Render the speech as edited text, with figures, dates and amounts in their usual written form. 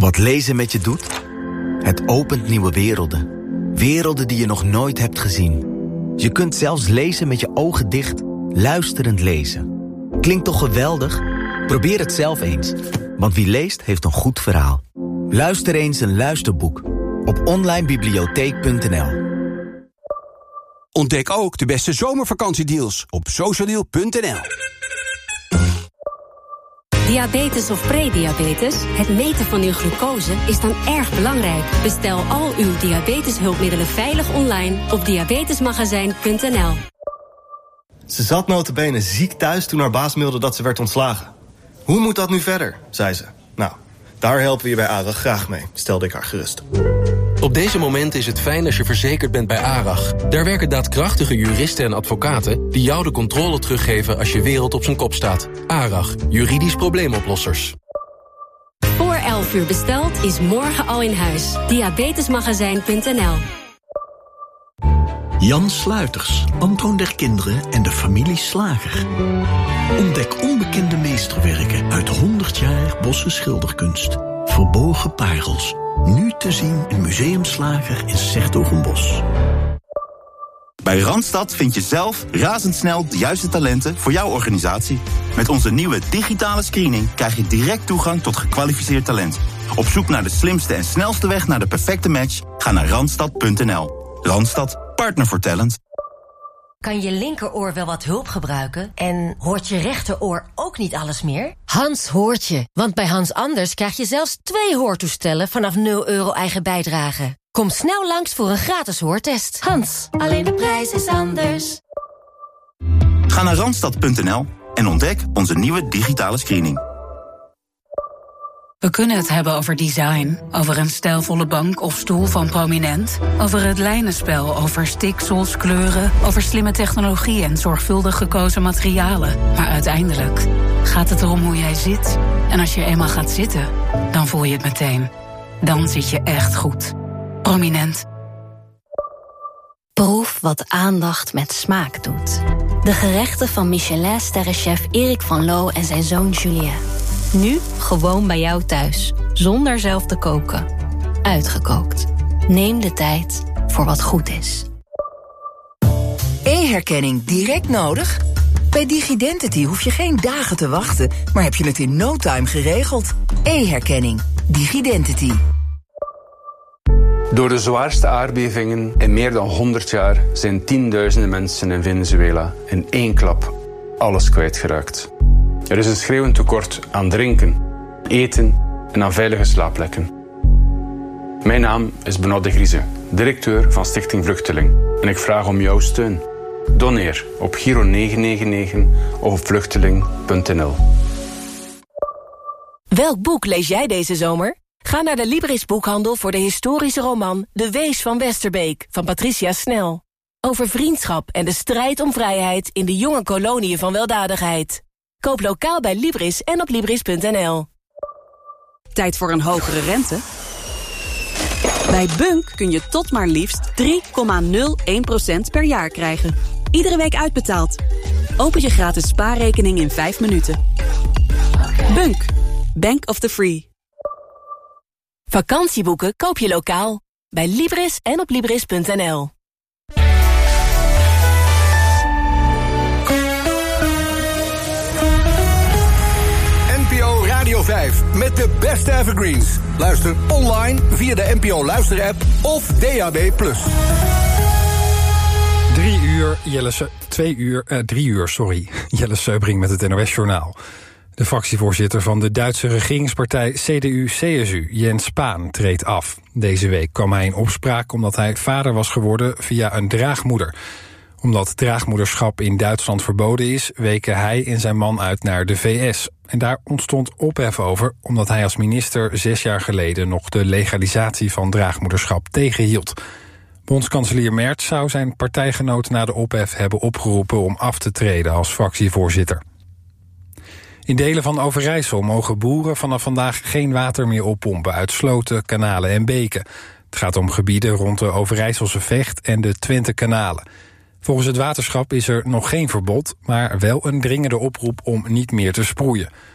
Wat lezen met je doet? Het opent nieuwe werelden. Werelden die je nog nooit hebt gezien. Je kunt zelfs lezen met je ogen dicht, luisterend lezen. Klinkt toch geweldig? Probeer het zelf eens. Want wie leest, heeft een goed verhaal. Luister eens een luisterboek. Op onlinebibliotheek.nl. Ontdek ook de beste zomervakantiedeals op socialdeal.nl. Diabetes of prediabetes, het meten van uw glucose is dan erg belangrijk. Bestel al uw diabeteshulpmiddelen veilig online op diabetesmagazijn.nl. Ze zat nota bene ziek thuis toen haar baas mailde dat ze werd ontslagen. Hoe moet dat nu verder, zei ze. Nou, daar helpen we je bij ARAG graag mee, stelde ik haar gerust. Op deze momenten is het fijn als je verzekerd bent bij ARAG. Daar werken daadkrachtige juristen en advocaten die jou de controle teruggeven als je wereld op zijn kop staat. ARAG, juridisch probleemoplossers. Voor 11 uur besteld is morgen al in huis. Diabetesmagazijn.nl. Jan Sluiters, Antoon der Kinderen en de familie Slager. Ontdek onbekende meesterwerken uit 100 jaar Bosse schilderkunst. Verborgen parels. Nu te zien in Museum Slager in 's-Hertogenbosch. Bij Randstad vind je zelf razendsnel de juiste talenten voor jouw organisatie. Met onze nieuwe digitale screening krijg je direct toegang tot gekwalificeerd talent. Op zoek naar de slimste en snelste weg naar de perfecte match? Ga naar Randstad.nl. Randstad, partner voor talent. Kan je linkeroor wel wat hulp gebruiken? En hoort je rechteroor ook niet alles meer? Hans hoort je, want bij Hans Anders krijg je zelfs 2 hoortoestellen vanaf €0 eigen bijdrage. Kom snel langs voor een gratis hoortest. Hans, alleen de prijs is anders. Ga naar Randstad.nl en ontdek onze nieuwe digitale screening. We kunnen het hebben over design, over een stijlvolle bank of stoel van Prominent, over het lijnenspel, over stiksels, kleuren, over slimme technologie en zorgvuldig gekozen materialen. Maar uiteindelijk gaat het erom hoe jij zit. En als je eenmaal gaat zitten, dan voel je het meteen. Dan zit je echt goed. Prominent. Proef wat aandacht met smaak doet. De gerechten van Michelin-sterrenchef Erik van Loo en zijn zoon Julien. Nu gewoon bij jou thuis, zonder zelf te koken. Uitgekookt. Neem de tijd voor wat goed is. E-herkenning direct nodig? Bij Digidentity hoef je geen dagen te wachten, maar heb je het in no time geregeld. E-herkenning. Digidentity. Door de zwaarste aardbevingen in meer dan 100 jaar zijn tienduizenden mensen in Venezuela in één klap alles kwijtgeraakt. Er is een schreeuwend tekort aan drinken, eten en aan veilige slaapplekken. Mijn naam is Benoît de Grieze, directeur van Stichting Vluchteling. En ik vraag om jouw steun. Doneer op Giro 999 of op vluchteling.nl. Welk boek lees jij deze zomer? Ga naar de Libris boekhandel voor de historische roman De Wees van Westerbeek van Patricia Snel. Over vriendschap en de strijd om vrijheid in de jonge koloniën van weldadigheid. Koop lokaal bij Libris en op Libris.nl. Tijd voor een hogere rente? Bij Bunk kun je tot maar liefst 3,01% per jaar krijgen. Iedere week uitbetaald. Open je gratis spaarrekening in 5 minuten. Bunk. Bank of the Free. Vakantieboeken koop je lokaal. Bij Libris en op Libris.nl. NPO Radio 5 met de beste evergreens. Luister online via de NPO Luister-app of DAB+. 3 uur, Jelle Seubring met het NOS-journaal. De fractievoorzitter van de Duitse regeringspartij CDU-CSU, Jens Spahn, treedt af. Deze week kwam hij in opspraak omdat hij vader was geworden via een draagmoeder. Omdat draagmoederschap in Duitsland verboden is, weken hij en zijn man uit naar de VS. En daar ontstond ophef over, omdat hij als minister 6 jaar geleden nog de legalisatie van draagmoederschap tegenhield. Bondskanselier Merz zou zijn partijgenoot na de ophef hebben opgeroepen om af te treden als fractievoorzitter. In delen van Overijssel mogen boeren vanaf vandaag geen water meer oppompen uit sloten, kanalen en beken. Het gaat om gebieden rond de Overijsselse Vecht en de Twente-kanalen. Volgens het waterschap is er nog geen verbod, maar wel een dringende oproep om niet meer te sproeien.